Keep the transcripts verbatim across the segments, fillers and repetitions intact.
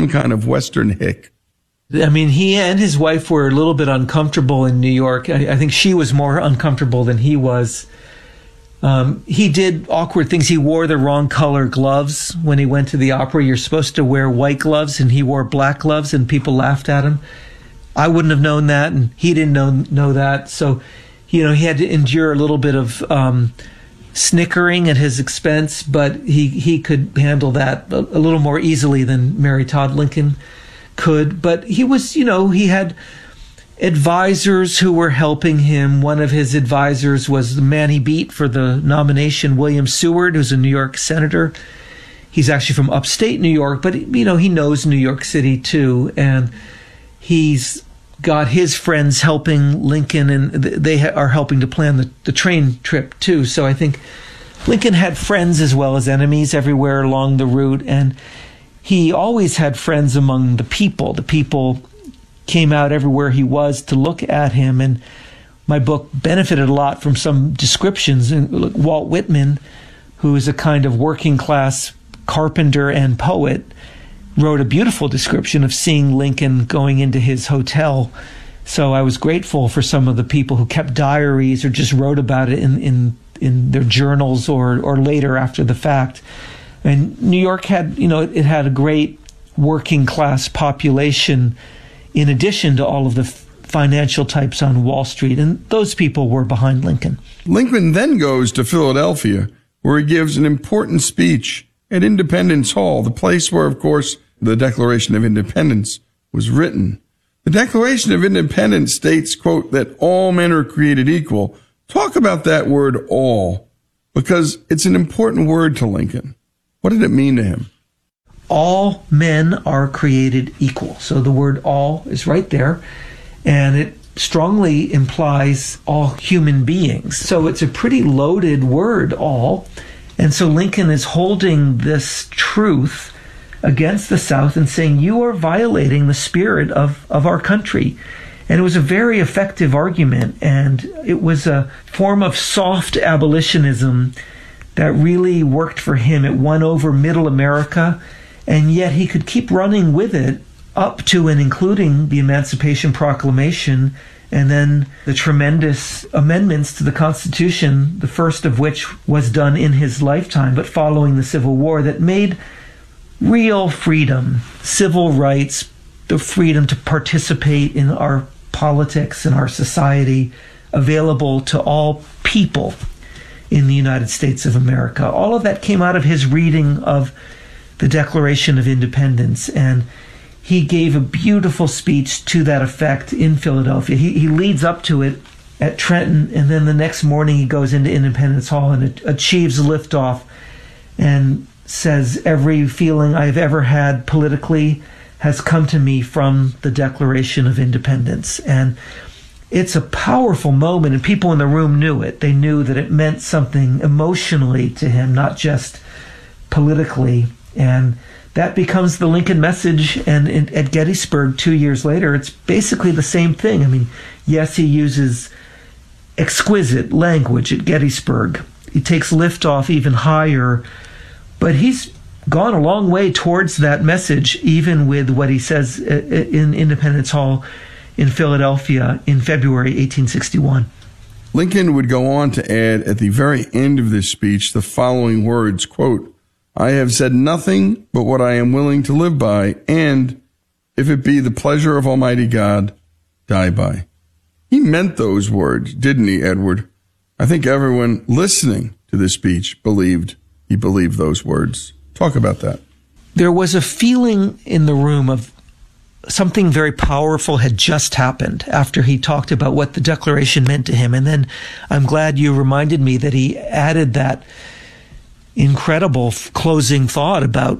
some kind of Western hick. I mean, he and his wife were a little bit uncomfortable in New York. I, I think she was more uncomfortable than he was. Um, he did awkward things. He wore the wrong color gloves when he went to the opera. You're supposed to wear white gloves, and he wore black gloves, and people laughed at him. I wouldn't have known that, and he didn't know know that. So, you know, he had to endure a little bit of um, snickering at his expense, but he, he could handle that a, a little more easily than Mary Todd Lincoln could. But he was, you know, he had advisors who were helping him. One of his advisors was the man he beat for the nomination, William Seward, who's a New York senator. He's actually from upstate New York, but, you know, he knows New York City too. And he's got his friends helping Lincoln, and they are helping to plan the, the train trip too. So I think Lincoln had friends as well as enemies everywhere along the route. And he always had friends among the people. The people came out everywhere he was to look at him. And my book benefited a lot from some descriptions. Walt Whitman, who is a kind of working class carpenter and poet, wrote a beautiful description of seeing Lincoln going into his hotel. So I was grateful for some of the people who kept diaries or just wrote about it in, in, in their journals or, or later after the fact. And New York had, you know, it, it had a great working class population in addition to all of the financial types on Wall Street. And those people were behind Lincoln. Lincoln then goes to Philadelphia, where he gives an important speech at Independence Hall, the place where, of course, the Declaration of Independence was written. The Declaration of Independence states, quote, that all men are created equal. Talk about that word all, because it's an important word to Lincoln. What did it mean to him? All men are created equal. So the word all is right there, and it strongly implies all human beings. So it's a pretty loaded word, all. And so Lincoln is holding this truth against the South and saying, you are violating the spirit of, of our country. And it was a very effective argument, and it was a form of soft abolitionism that really worked for him. It won over middle America, and yet he could keep running with it up to and including the Emancipation Proclamation and then the tremendous amendments to the Constitution, the first of which was done in his lifetime, but following the Civil War, that made real freedom, civil rights, the freedom to participate in our politics and our society available to all people in the United States of America. All of that came out of his reading of the Declaration of Independence, and he gave a beautiful speech to that effect in Philadelphia. He, he leads up to it at Trenton, and then the next morning he goes into Independence Hall and it achieves liftoff and says, every feeling I've ever had politically has come to me from the Declaration of Independence. And it's a powerful moment, and people in the room knew it. They knew that it meant something emotionally to him, not just politically. And that becomes the Lincoln message. And in, at Gettysburg, two years later, it's basically the same thing. I mean, yes, he uses exquisite language at Gettysburg. He takes liftoff even higher, but he's gone a long way towards that message, even with what he says in Independence Hall in Philadelphia in February eighteen sixty-one. Lincoln would go on to add at the very end of this speech the following words, quote, I have said nothing but what I am willing to live by, and, if it be the pleasure of Almighty God, die by. He meant those words, didn't he, Edward? I think everyone listening to this speech believed he believed those words. Talk about that. There was a feeling in the room of something very powerful had just happened after he talked about what the Declaration meant to him. And then I'm glad you reminded me that he added that incredible closing thought about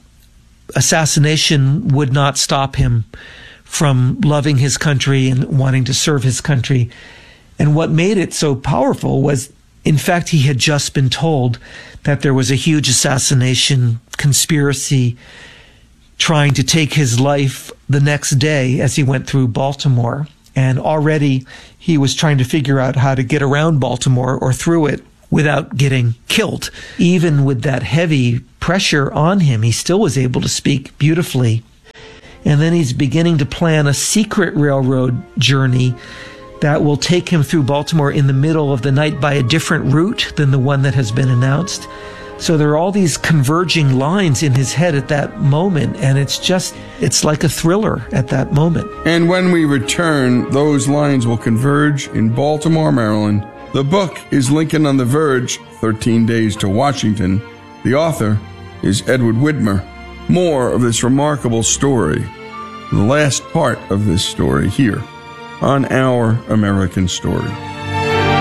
assassination would not stop him from loving his country and wanting to serve his country. And what made it so powerful was, in fact, he had just been told that there was a huge assassination conspiracy trying to take his life the next day as he went through Baltimore. And already he was trying to figure out how to get around Baltimore or through it without getting killed. Even with that heavy pressure on him, he still was able to speak beautifully. And then he's beginning to plan a secret railroad journey that will take him through Baltimore in the middle of the night by a different route than the one that has been announced. So there are all these converging lines in his head at that moment, and it's just, it's like a thriller at that moment. And when we return, those lines will converge in Baltimore, Maryland. The book is Lincoln on the Verge, thirteen Days to Washington. The author is Edward Widmer. More of this remarkable story, the last part of this story here on Our American Story.